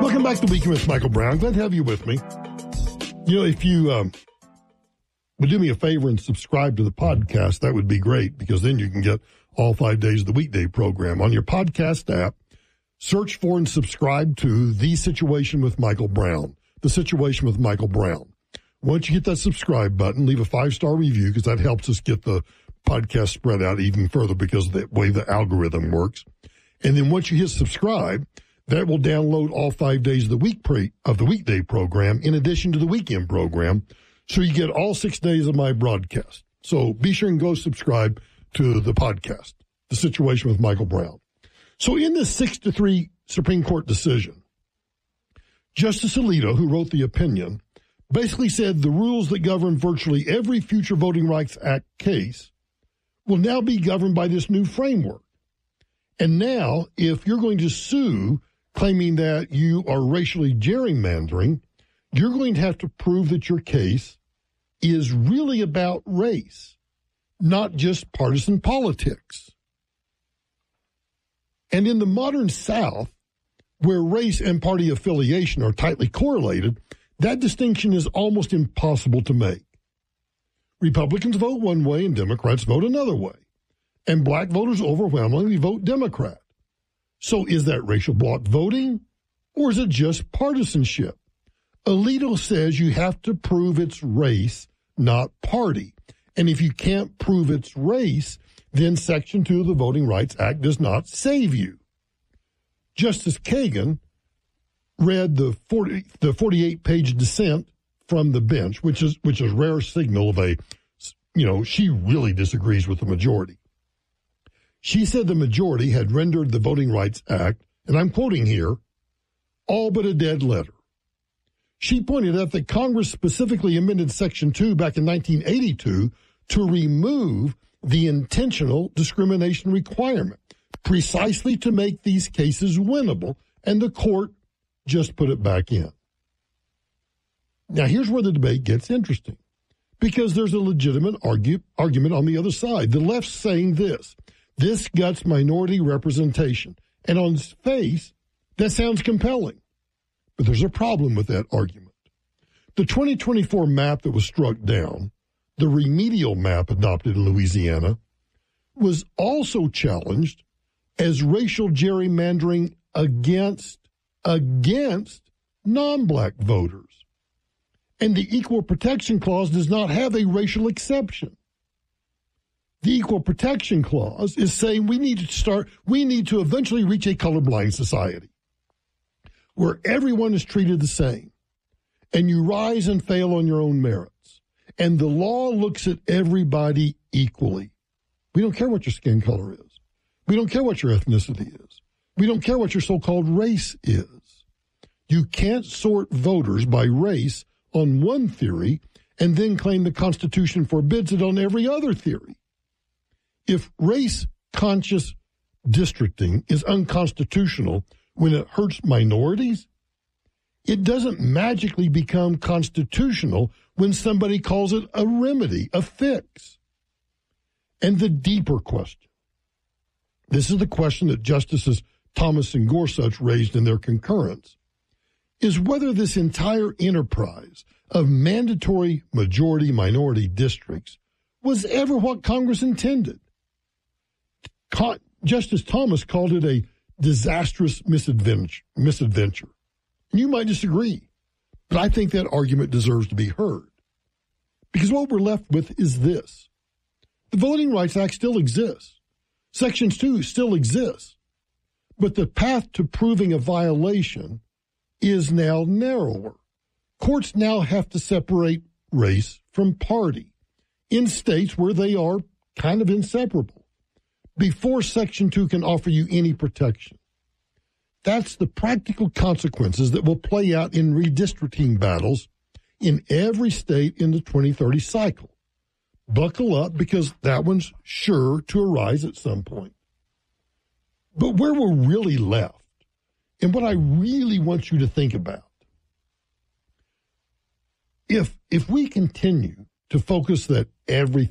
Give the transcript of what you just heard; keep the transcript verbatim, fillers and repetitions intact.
Welcome back to Weekend with Michael Brown. Glad to have you with me. You know, if you um, would do me a favor and subscribe to the podcast, that would be great, because then you can get all five days of the weekday program. On your podcast app, search for and subscribe to The Situation with Michael Brown. The Situation with Michael Brown. Once you hit that subscribe button, leave a five-star review, because that helps us get the podcast spread out even further because of the way the algorithm works. And then once you hit subscribe, that will download all five days of the week pre, of the weekday program in addition to the weekend program. So you get all six days of my broadcast. So be sure and go subscribe to the podcast, The Situation with Michael Brown. So in this six to three Supreme Court decision, Justice Alito, who wrote the opinion, basically said the rules that govern virtually every future Voting Rights Act case will now be governed by this new framework. And now, if you're going to sue claiming that you are racially gerrymandering, you're going to have to prove that your case is really about race, not just partisan politics. And in the modern South, where race and party affiliation are tightly correlated, that distinction is almost impossible to make. Republicans vote one way and Democrats vote another way. And black voters overwhelmingly vote Democrat. So is that racial bloc voting, or is it just partisanship? Alito says you have to prove it's race, not party. And if you can't prove it's race, then Section two of the Voting Rights Act does not save you. Justice Kagan read the forty, the forty-eight page dissent from the bench, which is which is rare signal of a, you know, she really disagrees with the majority. She said the majority had rendered the Voting Rights Act, and I'm quoting here, all but a dead letter. She pointed out that Congress specifically amended Section two back in nineteen eighty-two to remove the intentional discrimination requirement, precisely to make these cases winnable, and the court just put it back in. Now, here's where the debate gets interesting, because there's a legitimate argue, argument on the other side. The left's saying this. This guts minority representation. And on its face, that sounds compelling. But there's a problem with that argument. The twenty twenty-four map that was struck down, the remedial map adopted in Louisiana, was also challenged as racial gerrymandering against, against non-black voters. And the Equal Protection Clause does not have a racial exception. The Equal Protection Clause is saying we need to start, we need to eventually reach a colorblind society where everyone is treated the same and you rise and fail on your own merits. And the law looks at everybody equally. We don't care what your skin color is. We don't care what your ethnicity is. We don't care what your so-called race is. You can't sort voters by race on one theory and then claim the Constitution forbids it on every other theory. If race-conscious districting is unconstitutional when it hurts minorities, it doesn't magically become constitutional when somebody calls it a remedy, a fix. And the deeper question, this is the question that Justices Thomas and Gorsuch raised in their concurrence, is whether this entire enterprise of mandatory majority-minority districts was ever what Congress intended. Justice Thomas called it a disastrous misadventure. misadventure. And you might disagree, but I think that argument deserves to be heard. Because what we're left with is this. The Voting Rights Act still exists. Section two still exists. But the path to proving a violation is now narrower. Courts now have to separate race from party in states where they are kind of inseparable before Section two can offer you any protection. That's the practical consequences that will play out in redistricting battles in every state in the twenty thirty cycle. Buckle up, because that one's sure to arise at some point. But where we're really left, and what I really want you to think about, if if we continue to focus that every